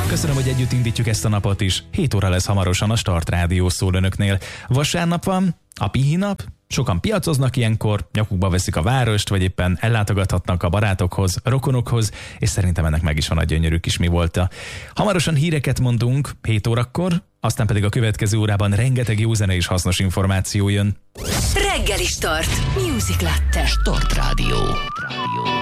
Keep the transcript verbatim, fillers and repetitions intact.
Köszönöm, hogy együtt indítjuk ezt a napot is. hét óra lesz hamarosan a Start Rádió szól önöknél. Vasárnap van, a pihinap, sokan piacoznak ilyenkor, nyakukba veszik a várost, vagy éppen ellátogathatnak a barátokhoz, rokonokhoz, és szerintem ennek meg is van a gyönyörű kis mi volta. Hamarosan híreket mondunk hét órakor, aztán pedig a következő órában rengeteg jó zene és hasznos információ jön. Reggeli Start. Music Latte. Start Rádió.